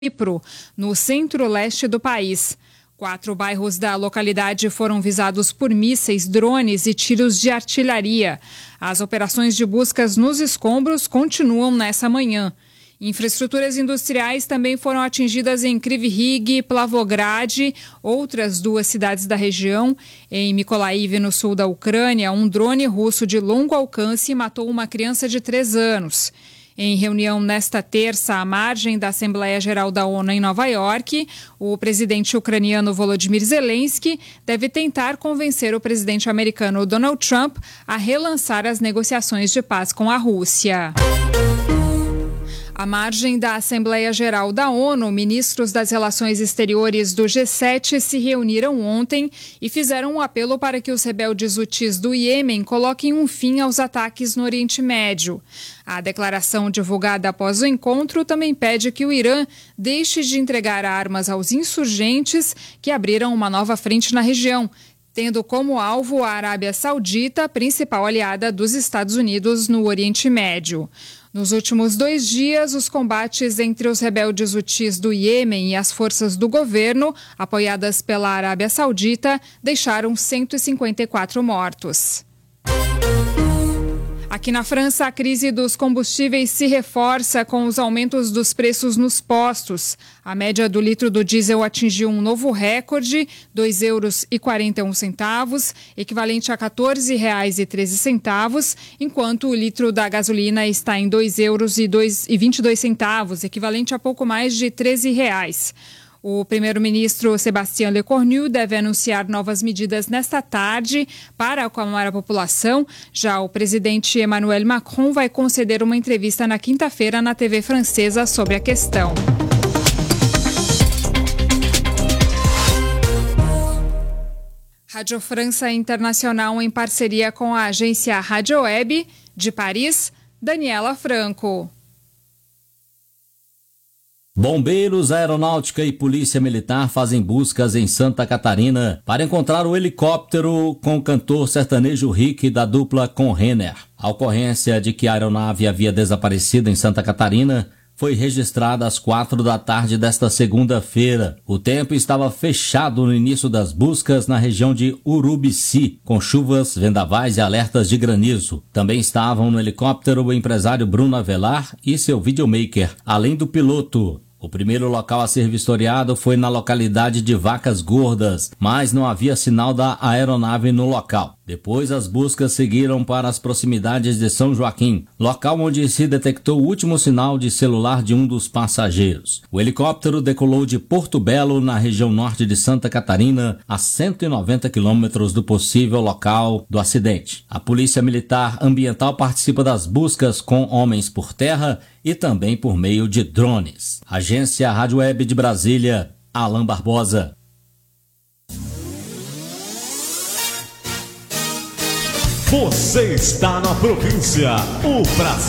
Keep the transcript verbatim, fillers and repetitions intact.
Cipro, no centro-leste do país. Quatro bairros da localidade foram visados por mísseis, drones e tiros de artilharia. As operações de buscas nos escombros continuam nessa manhã. Infraestruturas industriais também foram atingidas em Kryvyi Rih, Plavograd, outras duas cidades da região. Em Mykolaiv, no sul da Ucrânia, um drone russo de longo alcance matou uma criança de três anos. Em reunião nesta terça, à margem da Assembleia Geral da ONU em Nova York, o presidente ucraniano Volodymyr Zelensky deve tentar convencer o presidente americano Donald Trump a relançar as negociações de paz com a Rússia. À margem da Assembleia Geral da ONU, ministros das Relações Exteriores do G sete se reuniram ontem e fizeram um apelo para que os rebeldes hutis do Iêmen coloquem um fim aos ataques no Oriente Médio. A declaração divulgada após o encontro também pede que o Irã deixe de entregar armas aos insurgentes que abriram uma nova frente na região, tendo como alvo a Arábia Saudita, principal aliada dos Estados Unidos no Oriente Médio. Nos últimos dois dias, os combates entre os rebeldes hutis do Iêmen e as forças do governo, apoiadas pela Arábia Saudita, deixaram cento e cinquenta e quatro mortos. Aqui na França, a crise dos combustíveis se reforça com os aumentos dos preços nos postos. A média do litro do diesel atingiu um novo recorde, dois euros e quarenta e um centavos, equivalente a quatorze reais e treze centavos, enquanto o litro da gasolina está em dois euros e vinte e dois centavos, equivalente a pouco mais de treze reais. O primeiro-ministro Sébastien Lecornu deve anunciar novas medidas nesta tarde para acalmar a população. Já o presidente Emmanuel Macron vai conceder uma entrevista na quinta-feira na T V francesa sobre a questão. Rádio França Internacional em parceria com a agência Rádio Web de Paris, Daniela Franco. Bombeiros, Aeronáutica e Polícia Militar fazem buscas em Santa Catarina para encontrar o helicóptero com o cantor sertanejo Rick da dupla com Renner. A ocorrência de que a aeronave havia desaparecido em Santa Catarina foi registrada às quatro da tarde desta segunda-feira. O tempo estava fechado no início das buscas na região de Urubici, com chuvas, vendavais e alertas de granizo. Também estavam no helicóptero o empresário Bruno Avelar e seu videomaker, além do piloto. O primeiro local a ser vistoriado foi na localidade de Vacas Gordas, mas não havia sinal da aeronave no local. Depois as buscas seguiram para as proximidades de São Joaquim, local onde se detectou o último sinal de celular de um dos passageiros. O helicóptero decolou de Porto Belo, na região norte de Santa Catarina, a cento e noventa quilômetros do possível local do acidente. A Polícia Militar Ambiental participa das buscas com homens por terra e também por meio de drones. Agência Rádio Web de Brasília, Alan Barbosa. Você está na província, o Brasil.